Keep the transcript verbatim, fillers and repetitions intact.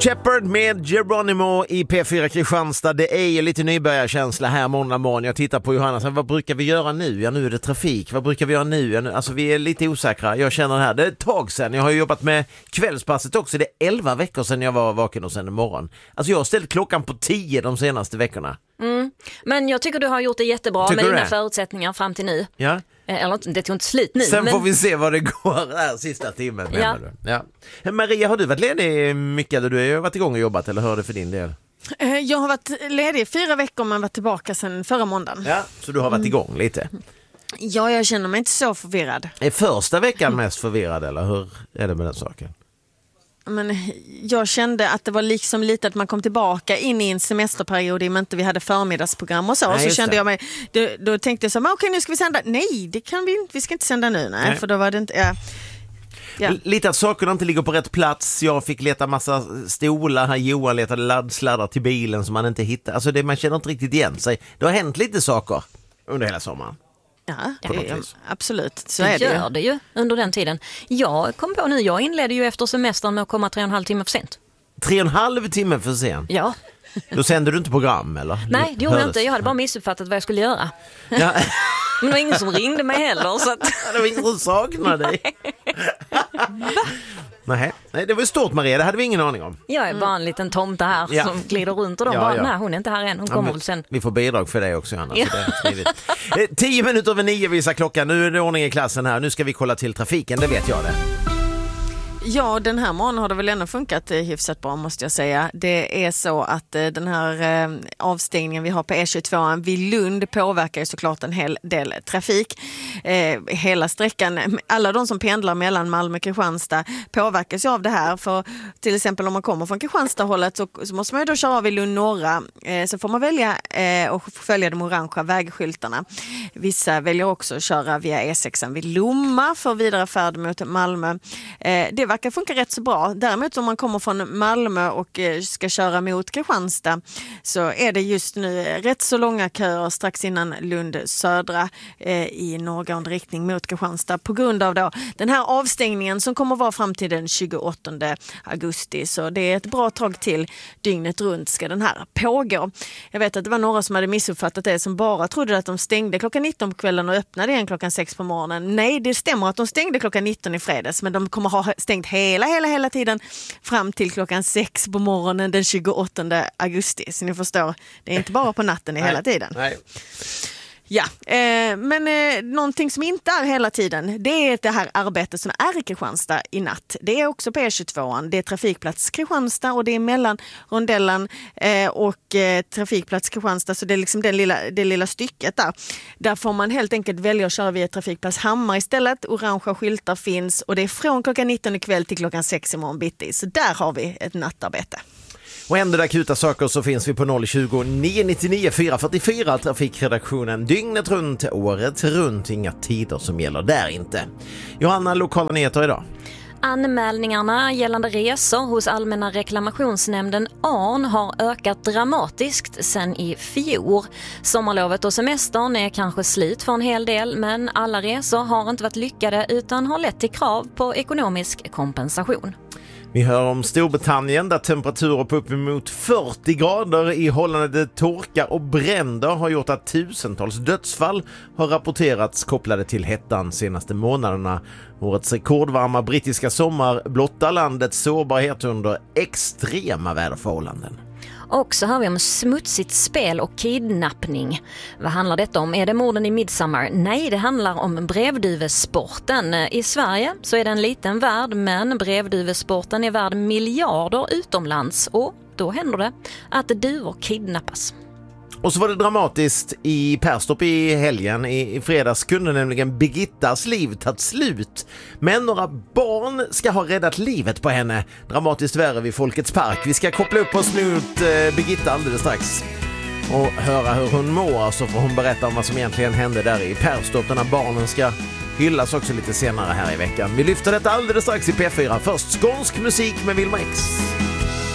Shepard med Geronimo i P fyra Kristianstad. Det är ju lite nybörjarkänsla här måndag morgon. Jag tittar på Johanna, vad brukar vi göra nu? Ja, nu är det trafik. Vad brukar vi göra nu? Alltså vi är lite osäkra. Jag känner det här. Det är ett tag sedan. Jag har jobbat med kvällspasset också. Det är elva veckor sedan jag var vaken och sen imorgon. Alltså jag har ställt klockan på tio de senaste veckorna. Mm. Men jag tycker du har gjort det jättebra tycker med dina det? förutsättningar fram till nu. Ja. Eller det tog inte slut nu. Sen men... får vi se vad det går här sista timmen. Ja. Ja. Maria, har du varit ledig mycket eller du har ju varit igång och jobbat eller hör det för din del? Jag har varit ledig i fyra veckor men varit tillbaka sedan förra måndagen. Ja, så du har varit igång lite? Ja, jag känner mig inte så förvirrad. Är första veckan mest förvirrad eller hur är det med den saken? Men jag kände att det var liksom lite att man kom tillbaka in i en semesterperiod i och med inte vi hade förmiddagsprogram och så. Nej, så kände det. jag mig, då, då tänkte jag så här, okej nu ska vi sända. Nej, det kan vi inte, vi ska inte sända nu. Nej, Nej. för då var det inte... Ja. Ja. Lite att sakerna inte ligger på rätt plats. Jag fick leta massa stolar här. Johan letade laddsladdar till bilen som man inte hittade. Alltså det, man känner inte riktigt igen sig. Det har hänt lite saker under hela sommaren. Ja, det, absolut. Så det är det gör ju. det ju under den tiden. Jag kom på nu, jag inledde ju efter semestern med att komma tre och en halv timme för sent. Tre och en halv timme för sen. Ja. Då sände du inte program eller? Nej, det gjorde jag Hördes. inte. Jag hade bara missuppfattat vad jag skulle göra. Ja. Men det var ingen som ringde mig heller. Så att... Det var ingen som saknade dig. Nej. Nej, det var stort Maria, det hade vi ingen aning om. Jag är bara en liten tomte här Ja. som glider runt och de Ja, bara, ja. nej hon är inte här än, hon Ja, kommer men väl sen. Vi får bidrag för det också Anna, Ja. så det är smidigt. Eh, Tio minuter över nio visar klockan, nu är det ordning i klassen här, nu ska vi kolla till trafiken, det vet jag det. Ja, den här morgonen har det väl ändå funkat eh, hyfsat bra måste jag säga. Det är så att eh, den här eh, avstängningen vi har på E tjugotvå vid Lund påverkar ju såklart en hel del trafik. Eh, hela sträckan, alla de som pendlar mellan Malmö och Kristianstad påverkas ju av det här. För till exempel om man kommer från Kristianstad-hållet så, så måste man ju då köra vid Lund norra. Eh, så får man välja eh, och följa de orangea vägskyltarna. Vissa väljer också att köra via E sex vid Lomma för vidare färd mot Malmö. Eh, det verkar funka rätt så bra. Däremot om man kommer från Malmö och ska köra mot Kristianstad så är det just nu rätt så långa köer strax innan Lund södra eh, i norrgående riktning mot Kristianstad på grund av då den här avstängningen som kommer vara fram till den tjugoåttonde augusti. Så det är ett bra tag till dygnet runt ska den här pågå. Jag vet att det var några som hade missuppfattat det som bara trodde att de stängde klockan nitton på kvällen och öppnade igen klockan sex på morgonen. Nej, det stämmer att de stängde klockan nitton i fredags men de kommer ha stängt hela, hela, hela tiden fram till klockan sex på morgonen den tjugoåttonde augusti. Så ni förstår, det är inte bara på natten Nej. hela tiden. Nej. Ja, eh, men eh, någonting som inte är hela tiden, det är det här arbetet som är i Kristianstad i natt. Det är också på E tjugotvå, det är trafikplats Kristianstad och det är mellan rondellen eh, och eh, trafikplats Kristianstad, så det är liksom det lilla, det lilla stycket där. Där får man helt enkelt välja att köra via trafikplats Hammar istället. Orangea skyltar finns och det är från klockan nitton ikväll till klockan sex imorgon bitti. Så där har vi ett nattarbete. Och händer det akuta saker så finns vi på noll tjugo, nio nittionio, fyra fyrtiofyra trafikredaktionen dygnet runt, året runt, inga tider som gäller där inte. Johanna, lokala nyheter idag. Anmälningarna gällande resor hos Allmänna reklamationsnämnden A N har ökat dramatiskt sedan i fjol. Sommarlovet och semestern är kanske slut för en hel del, men alla resor har inte varit lyckade utan har lett till krav på ekonomisk kompensation. Vi hör om Storbritannien där temperaturer på uppemot fyrtio grader i hållande torka och bränder har gjort att tusentals dödsfall har rapporterats kopplade till hettan senaste månaderna. Årets rekordvarma brittiska sommar blottar landets sårbarhet under extrema väderförhållanden. Och så hör vi om smutsigt spel och kidnappning. Vad handlar detta om? Är det morden i Midsommar? Nej, det handlar om brevduvesporten. I Sverige så är det en liten värld, men brevduvesporten är värd miljarder utomlands. Och då händer det att duvor kidnappas. Och så var det dramatiskt i Perstorp i helgen. I, i fredags kunde nämligen Birgittas liv tagit slut. Men några barn ska ha räddat livet på henne. Dramatiskt värre vid Folkets park. Vi ska koppla upp oss mot eh, Birgitta alldeles strax. Och höra hur hon mår, så får hon berätta om vad som egentligen hände där i Perstorp. Den här barnen ska hyllas också lite senare här i veckan. Vi lyfter detta alldeles strax i P fyra. Först skånsk musik med Wilma X.